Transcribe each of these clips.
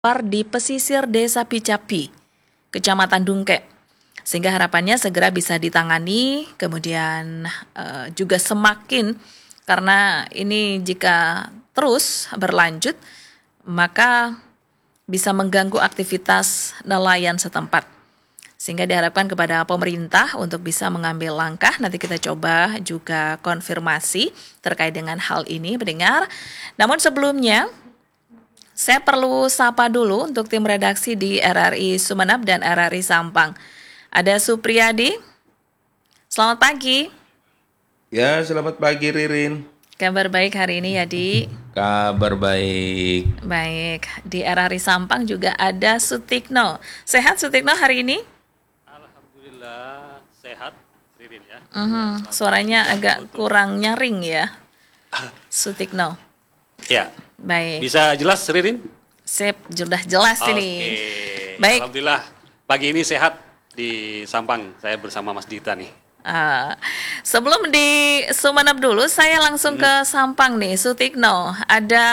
di pesisir Desa Picapi, Kecamatan Dungkek. Sehingga harapannya segera bisa ditangani, kemudian juga semakin, karena ini jika terus berlanjut, maka bisa mengganggu aktivitas nelayan setempat. Sehingga diharapkan kepada pemerintah untuk bisa mengambil langkah. Nanti kita coba juga konfirmasi terkait dengan hal ini, pendengar. Namun sebelumnya, saya perlu sapa dulu untuk tim redaksi di RRI Sumeneb dan RRI Sampang. Ada Supriyadi. Selamat pagi. Ya, selamat pagi Ririn. Kabar baik hari ini ya, Di? Kabar baik. Baik. Di RRI Sampang juga ada Sutikno. Sehat Sutikno hari ini? Alhamdulillah sehat, Ririn ya. Suaranya agak kurang nyaring ya, Sutikno. Ya. Baik. Bisa jelas, Ririn? Sip, sudah jelas ini. Baik. Alhamdulillah pagi ini sehat di Sampang. Saya bersama Mas Dita nih. Sebelum di Sumeneb dulu, saya langsung ke Sampang nih, Sutikno. Ada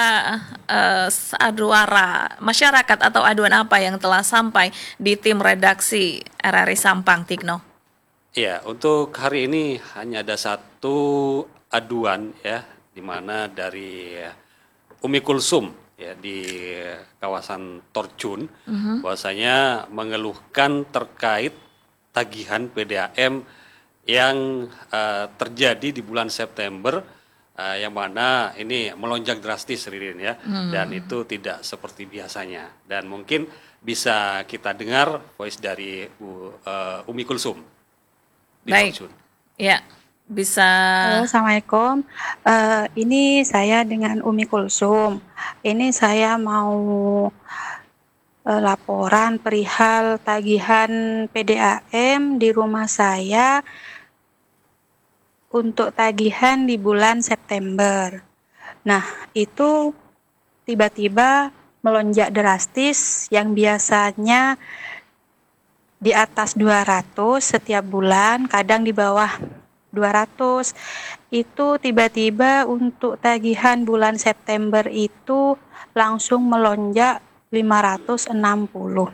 aduara masyarakat atau aduan apa yang telah sampai di tim redaksi RRI Sampang, Tikno? Ya, untuk hari ini hanya ada satu aduan ya, di mana dari Umi Kulsum ya di kawasan Torjun, bahwasanya mengeluhkan terkait tagihan PDAM yang terjadi di bulan September, yang mana ini melonjak drastis, Ririn ya, dan itu tidak seperti biasanya. Dan mungkin bisa kita dengar voice dari Umi Kulsum. Baik, ya bisa. Halo, Assalamualaikum. Ini saya dengan Umi Kulsum. Ini saya mau laporan perihal tagihan PDAM di rumah saya untuk tagihan di bulan September. Nah, itu tiba-tiba melonjak drastis, yang biasanya di atas 200 setiap bulan, kadang di bawah 200. Itu tiba-tiba untuk tagihan bulan September itu langsung melonjak 560.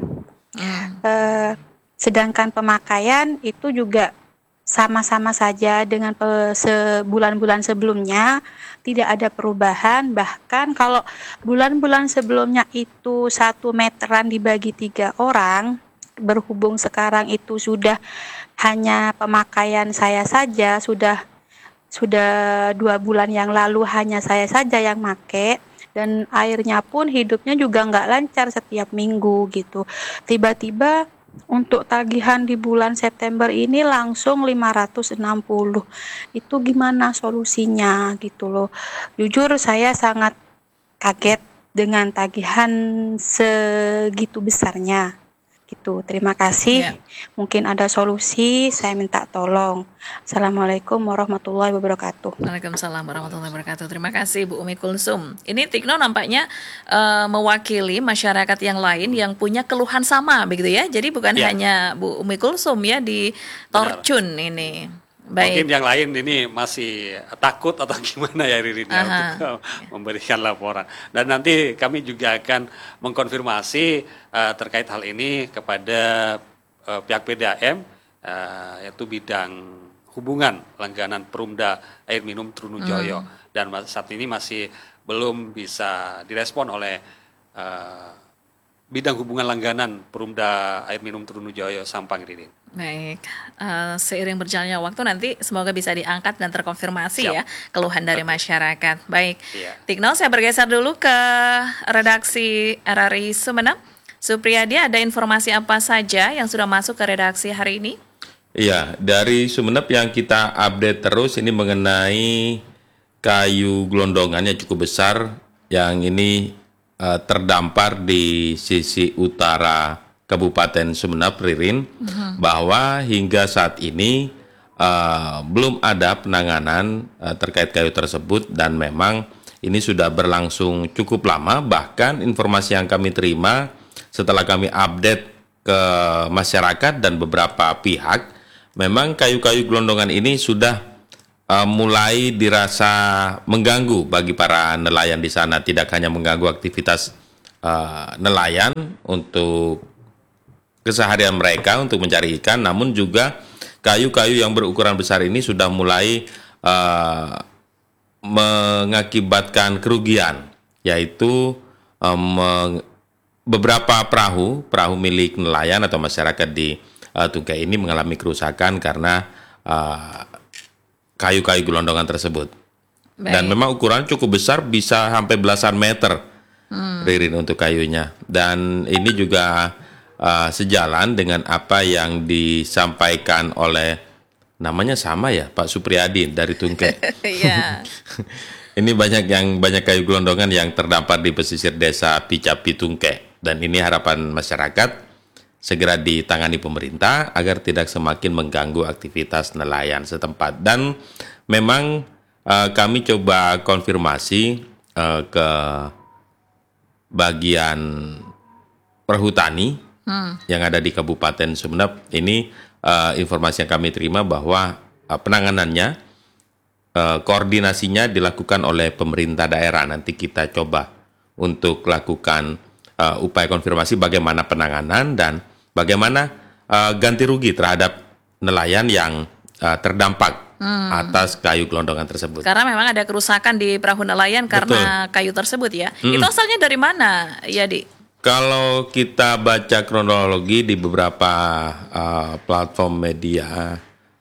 Sedangkan pemakaian itu juga sama-sama saja dengan sebulan-bulan sebelumnya, tidak ada perubahan. Bahkan kalau bulan-bulan sebelumnya itu 1 meteran dibagi 3 orang, berhubung sekarang itu sudah hanya pemakaian saya saja, sudah 2 bulan yang lalu hanya saya saja yang make, dan airnya pun hidupnya juga nggak lancar setiap minggu gitu. Tiba-tiba untuk tagihan di bulan September ini langsung 560. Itu gimana solusinya gitu loh. Jujur saya sangat kaget dengan tagihan segitu besarnya gitu. Terima kasih. Mungkin ada solusi, saya minta tolong. Assalamualaikum warahmatullahi wabarakatuh. Waalaikumsalam warahmatullahi wabarakatuh. Terima kasih Bu Umi Kulsum. Ini Tikno nampaknya mewakili masyarakat yang lain yang punya keluhan sama begitu ya. Jadi bukan hanya Bu Umi Kulsum ya di Torjun ini. Baik. Mungkin yang lain ini masih takut atau gimana ya, Ririn ya, untuk memberikan laporan. Dan nanti kami juga akan mengkonfirmasi terkait hal ini kepada pihak PDAM, yaitu bidang hubungan langganan Perumda Air Minum Trunojoyo. Dan saat ini masih belum bisa direspon oleh bidang hubungan langganan Perumda Air Minum Trunojoyo Sampang, Ririn. Baik, seiring berjalannya waktu nanti semoga bisa diangkat dan terkonfirmasi ya keluhan dari masyarakat. Baik, Tikno, saya bergeser dulu ke redaksi RRI Sumeneb. Supriyadi, ada informasi apa saja yang sudah masuk ke redaksi hari ini? Iya, dari Sumeneb yang kita update terus ini mengenai kayu gelondongannya cukup besar, yang ini terdampar di sisi utara Kabupaten Sumeneb, Ririn, bahwa hingga saat ini belum ada penanganan terkait kayu tersebut, dan memang ini sudah berlangsung cukup lama. Bahkan informasi yang kami terima setelah kami update ke masyarakat dan beberapa pihak, memang kayu-kayu gelondongan ini sudah mulai dirasa mengganggu bagi para nelayan di sana. Tidak hanya mengganggu aktivitas nelayan untuk keseharian mereka untuk mencari ikan, namun juga kayu-kayu yang berukuran besar ini sudah mulai mengakibatkan kerugian, yaitu beberapa perahu milik nelayan atau masyarakat di Tungkek ini mengalami kerusakan karena kayu-kayu gelondongan tersebut. Dan memang ukuran cukup besar, bisa sampai belasan meter, Ririn, untuk kayunya. Dan ini juga sejalan dengan apa yang disampaikan oleh, namanya sama ya, Pak Supriyadi dari Tungkek. Iya. Ini banyak kayu gelondongan yang terdampar di pesisir desa Picapi Tungkek. Dan ini harapan masyarakat segera ditangani pemerintah agar tidak semakin mengganggu aktivitas nelayan setempat. Dan memang kami coba konfirmasi ke bagian perhutani yang ada di Kabupaten Sumeneb. Ini informasi yang kami terima bahwa penanganannya, koordinasinya dilakukan oleh pemerintah daerah. Nanti kita coba untuk lakukan upaya konfirmasi bagaimana penanganan dan bagaimana ganti rugi terhadap nelayan yang terdampak atas kayu gelondongan tersebut. Karena memang ada kerusakan di perahu nelayan karena kayu tersebut ya. Itu asalnya dari mana, Yadi? Kalau kita baca kronologi di beberapa platform media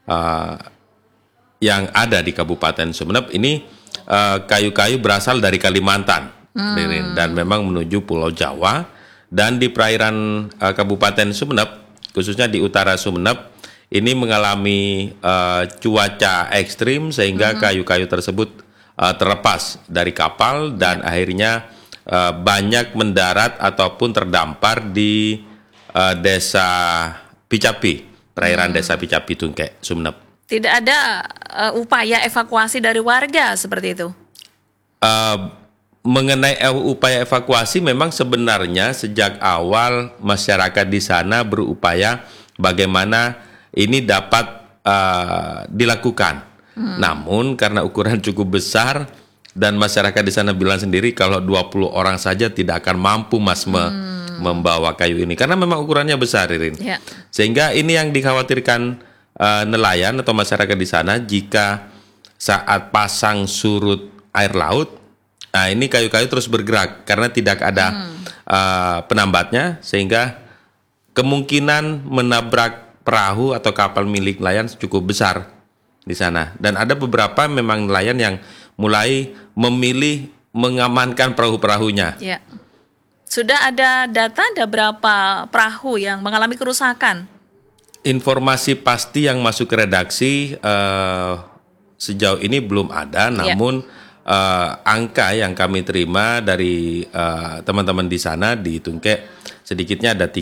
yang ada di Kabupaten Sumeneb, ini kayu-kayu berasal dari Kalimantan, Ririn, dan memang menuju Pulau Jawa. Dan di perairan Kabupaten Sumeneb, khususnya di utara Sumeneb, ini mengalami cuaca ekstrim sehingga kayu-kayu tersebut terlepas dari kapal dan akhirnya banyak mendarat ataupun terdampar di desa Picapi, perairan desa Picapi Tungkek, Sumeneb. Tidak ada upaya evakuasi dari warga seperti itu? Mengenai upaya evakuasi, memang sebenarnya sejak awal masyarakat di sana berupaya bagaimana ini dapat dilakukan. Namun karena ukuran cukup besar dan masyarakat di sana bilang sendiri kalau 20 orang saja tidak akan mampu membawa kayu ini karena memang ukurannya besar, Ririn. Ya. Sehingga ini yang dikhawatirkan nelayan atau masyarakat di sana, jika saat pasang surut air laut, nah ini kayu-kayu terus bergerak karena tidak ada penambatnya, sehingga kemungkinan menabrak perahu atau kapal milik nelayan cukup besar di sana. Dan ada beberapa memang nelayan yang mulai memilih mengamankan perahu-perahunya. Ya. Sudah ada data, ada berapa perahu yang mengalami kerusakan? Informasi pasti yang masuk ke redaksi sejauh ini belum ada, namun angka yang kami terima dari teman-teman di sana di Tungkek, sedikitnya ada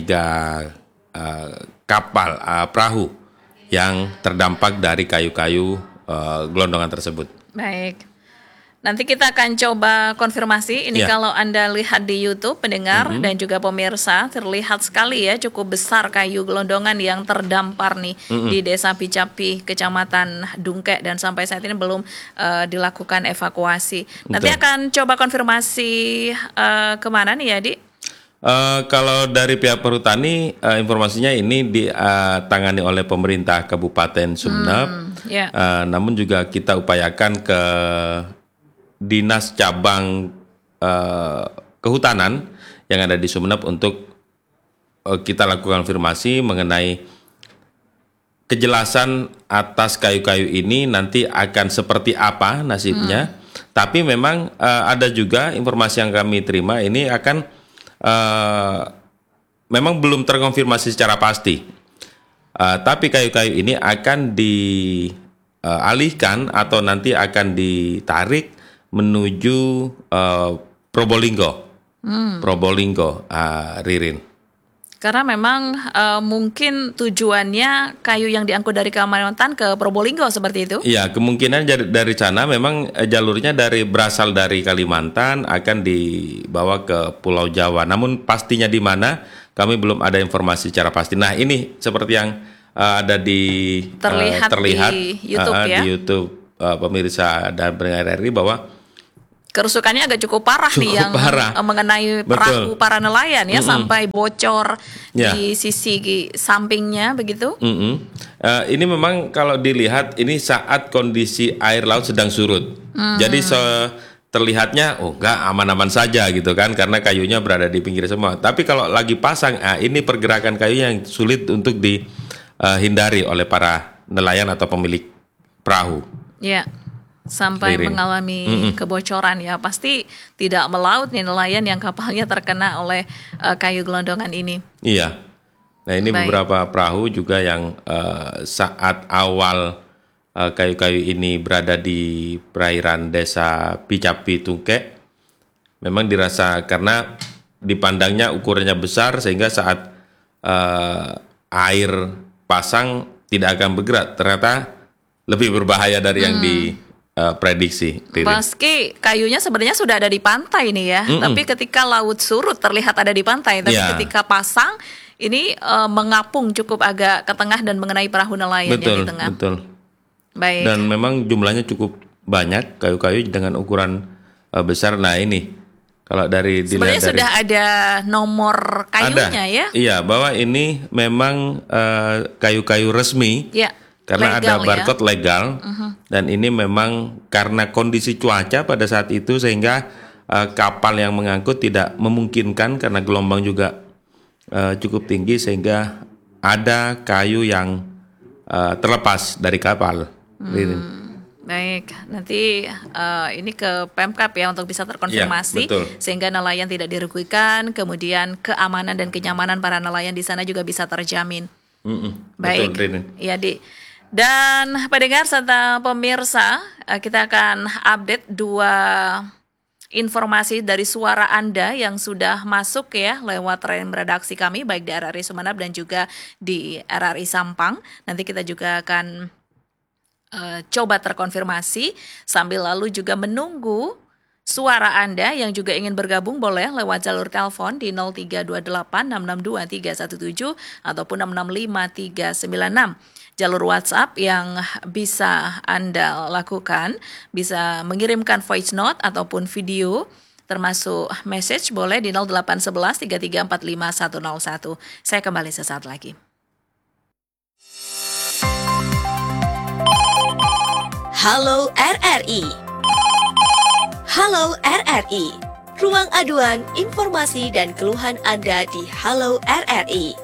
3 kapal perahu yang terdampak dari kayu-kayu gelondongan tersebut. Baik. Nanti kita akan coba konfirmasi. Ini kalau Anda lihat di YouTube, pendengar dan juga pemirsa, terlihat sekali ya cukup besar kayu gelondongan yang terdampar nih di Desa Picapi, Kecamatan Dungkek, dan sampai saat ini belum dilakukan evakuasi. Nanti akan coba konfirmasi kemana nih ya, Di? Kalau dari pihak perhutani, informasinya ini ditangani oleh pemerintah Kabupaten Sumeneb. Namun juga kita upayakan ke Dinas Cabang Kehutanan yang ada di Sumeneb untuk kita lakukan konfirmasi mengenai kejelasan atas kayu-kayu ini nanti akan seperti apa nasibnya. Tapi memang ada juga informasi yang kami terima ini akan memang belum terkonfirmasi secara pasti. Tapi kayu-kayu ini akan dialihkan atau nanti akan ditarik menuju Probolinggo, Ririn. Karena memang mungkin tujuannya kayu yang diangkut dari Kalimantan ke Probolinggo seperti itu? Iya, kemungkinan dari sana memang jalurnya berasal dari Kalimantan akan dibawa ke Pulau Jawa. Namun pastinya di mana kami belum ada informasi secara pasti. Nah ini seperti yang ada terlihat di YouTube ya. Di YouTube pemirsa dan pendengar RRI bahwa kerusakannya agak cukup parah nih Cukup yang parah. mengenai Betul. perahu para nelayan ya, Mm-mm. sampai bocor Ya. di sisi sampingnya begitu. Ini memang kalau dilihat ini saat kondisi air laut sedang surut. Jadi terlihatnya enggak, aman-aman saja gitu kan, karena kayunya berada di pinggir semua. Tapi kalau lagi pasang, ini pergerakan kayu yang sulit untuk dihindari oleh para nelayan atau pemilik perahu. Ya, sampai Ririn. mengalami kebocoran ya. Pasti tidak melaut nih nelayan yang kapalnya terkena oleh kayu gelondongan ini. Iya. Nah, ini Baik. beberapa perahu juga yang saat awal kayu-kayu ini berada di perairan desa Picapi Tungke, memang dirasa karena dipandangnya ukurannya besar sehingga saat air pasang tidak akan bergerak. Ternyata lebih berbahaya dari yang diprediksi. Meski kayunya sebenarnya sudah ada di pantai nih ya, tapi ketika laut surut terlihat ada di pantai, tapi Ya. ketika pasang ini mengapung cukup agak ke tengah dan mengenai perahu nelayan yang di Betul, tengah. betul. Baik. Dan memang jumlahnya cukup banyak kayu-kayu dengan ukuran besar. Nah, ini kalau dari dilihat Sebenarnya dari sudah ada nomor kayunya ya. Iya, bahwa ini memang kayu-kayu resmi. Ya. Karena legal ada barcode legal, dan ini memang karena kondisi cuaca pada saat itu sehingga kapal yang mengangkut tidak memungkinkan karena gelombang juga cukup tinggi sehingga ada kayu yang terlepas dari kapal. Ririn. Baik, nanti ini ke Pemkab ya untuk bisa terkonfirmasi, Iya, betul. sehingga nelayan tidak dirugikan, kemudian keamanan dan kenyamanan para nelayan di sana juga bisa terjamin. Baik, Betul, Ririn. ya Di. Dan pendengar serta pemirsa, kita akan update 2 informasi dari suara Anda yang sudah masuk ya lewat rem redaksi kami baik di RRI Sumeneb dan juga di RRI Sampang. Nanti kita juga akan coba terkonfirmasi sambil lalu juga menunggu suara Anda yang juga ingin bergabung boleh lewat jalur telepon di 0328 662 317 ataupun 665 396. Jalur WhatsApp yang bisa Anda lakukan bisa mengirimkan voice note ataupun video termasuk message boleh di 0811 3345 101. Saya kembali sesaat lagi. Halo RRI. Halo RRI. Ruang aduan, informasi dan keluhan Anda di Halo RRI.